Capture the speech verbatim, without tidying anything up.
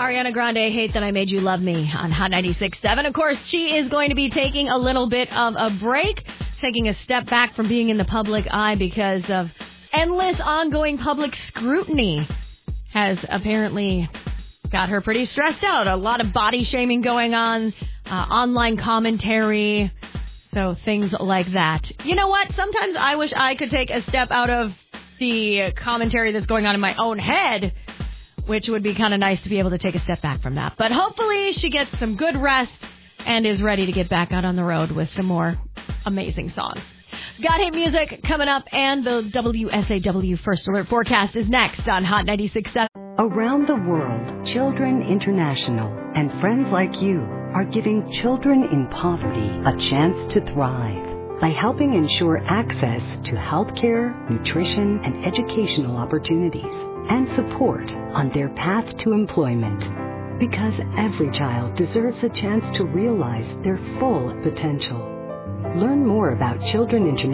Ariana Grande, Hate That I Made You Love Me on Hot ninety-six point seven. Of course, she is going to be taking a little bit of a break, taking a step back from being in the public eye because of endless ongoing public scrutiny has apparently got her pretty stressed out. A lot of body shaming going on, uh, online commentary, so things like that. You know what? Sometimes I wish I could take a step out of the commentary that's going on in my own head, which would be kind of nice to be able to take a step back from that. But hopefully she gets some good rest and is ready to get back out on the road with some more amazing songs. Got Hit Music coming up, and the W S A W First Alert Forecast is next on Hot ninety-six point seven. Around the world, Children International and friends like you are giving children in poverty a chance to thrive by helping ensure access to healthcare, nutrition, and educational opportunities and support on their path to employment. Because every child deserves a chance to realize their full potential. Learn more about Children International